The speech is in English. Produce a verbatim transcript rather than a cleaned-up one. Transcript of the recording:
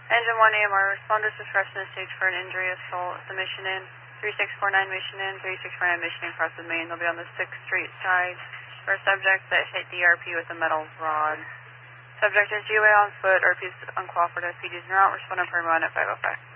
Engine one A M R, responders distressed in the stage for an injury assault. The mission in. three six four nine mission in. three six four nine mission in across the main. They'll be on the sixth Street side for a subject that hit D R P with a metal rod. Subject is G W A on foot. R P is uncooperative. P Ds are not responding per run at five oh five.